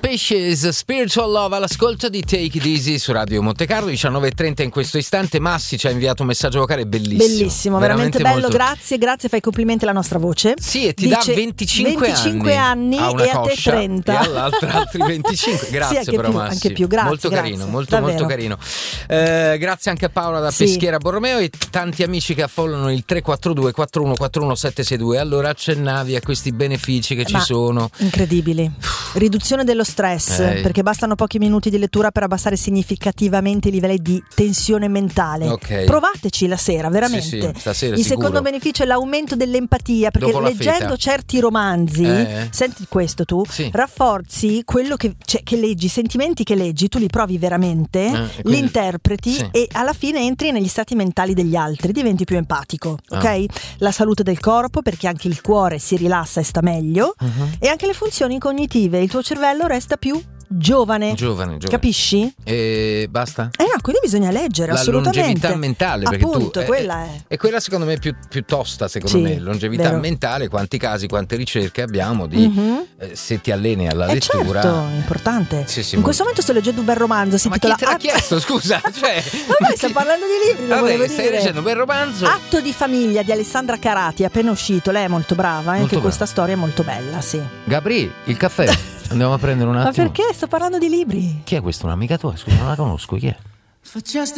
Species, Spiritual Love all'ascolto di Take It Easy su Radio Monte Carlo, 19:30 in questo istante. Massi ci ha inviato un messaggio vocale bellissimo. Veramente bello, molto... grazie, fai complimenti alla nostra voce. Sì, e ti dice dà 25 anni a una e a te 30. E all'altra altri 25. Grazie sì, però più, Massi. anche più, grazie. Molto carino, davvero. molto carino. Grazie anche a Paola da Peschiera Borromeo e tanti amici che affollano il 342 4141 762. Allora accennavi a questi benefici che ci sono. Incredibili. Riduzione dello stress, perché bastano pochi minuti di lettura per abbassare significativamente i livelli di tensione mentale. Provateci la sera, veramente. Sì, stasera il sicuro. secondo beneficio è l'aumento dell'empatia, perché leggendo certi romanzi, senti questo tu, rafforzi quello che leggi, i sentimenti che leggi, tu li provi veramente, li interpreti e alla fine entri negli stati mentali degli altri, diventi più empatico, ok? La salute del corpo, perché anche il cuore si rilassa e sta meglio, e anche le funzioni cognitive, il tuo cervello resta più giovane. Capisci? E basta? No, quindi bisogna leggere, la assolutamente. Longevità mentale, perché appunto, quella è. E quella secondo me più tosta, secondo me. Longevità mentale, quanti casi, quante ricerche abbiamo di se ti alleni alla lettura. Certo, importante. Sì, in questo momento sto leggendo un bel romanzo, si intitola. Ma chi te l'ha chiesto, scusa? Vabbè, sto parlando di libri, volevo dire. Stai leggendo un bel romanzo? Atto di famiglia di Alessandra Carati, appena uscito. Lei è molto brava, anche questa storia è molto bella, sì. Gabri, il caffè. Andiamo a prendere un attimo. Ma perché? Sto parlando di libri. Chi è questa? Un'amica tua? Scusa, non la conosco. Chi è?